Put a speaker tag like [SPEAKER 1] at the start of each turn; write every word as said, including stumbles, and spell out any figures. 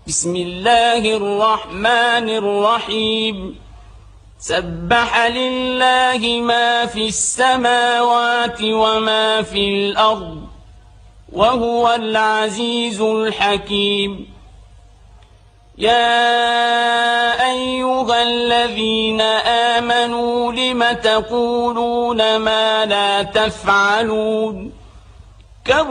[SPEAKER 1] بسم الله الرحمن الرحيم سبح لله ما في السماوات وما في الأرض وهو العزيز الحكيم يا أيها الذين آمنوا لم تقولون ما لا تفعلون